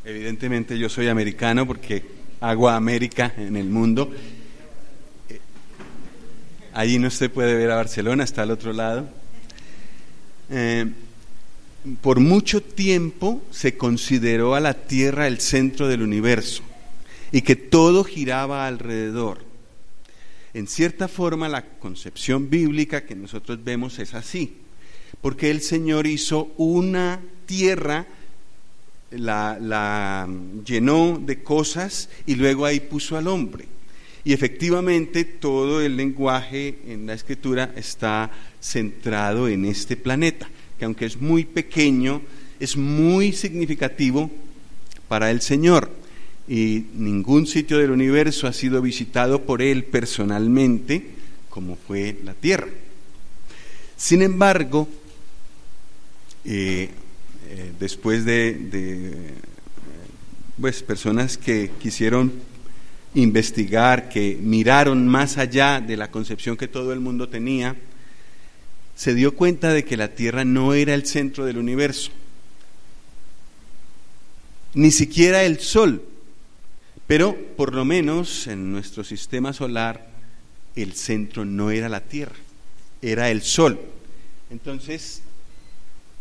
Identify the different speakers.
Speaker 1: Evidentemente yo soy americano porque hago América en el mundo. Allí no se puede ver a Barcelona, está al otro lado. Por mucho tiempo se consideró a la Tierra el centro del universo y que todo giraba alrededor. En cierta forma, la concepción bíblica que nosotros vemos es así, porque el Señor hizo una tierra, la llenó de cosas y luego ahí puso al hombre. Y efectivamente todo el lenguaje en la Escritura está centrado en este planeta, que aunque es muy pequeño, es muy significativo para el Señor. Y ningún sitio del universo ha sido visitado por Él personalmente, como fue la Tierra. Sin embargo, después de personas que quisieron investigar, que miraron más allá de la concepción que todo el mundo tenía, se dio cuenta de que la Tierra no era el centro del universo, ni siquiera el Sol, pero por lo menos en nuestro sistema solar el centro no era la Tierra, era el Sol. Entonces